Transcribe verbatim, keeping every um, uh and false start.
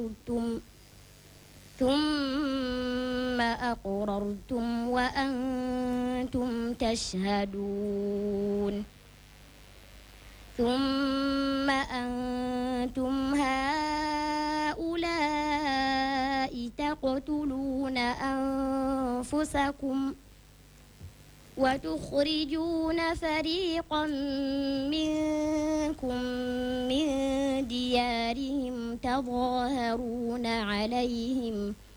أقررتم ثم أقررتم وأنتم تشهدون ثم أنتم هؤلاء تقتلون أنفسكم وتخرجون فريقا منكم من ديارهم تظاهرون عليهم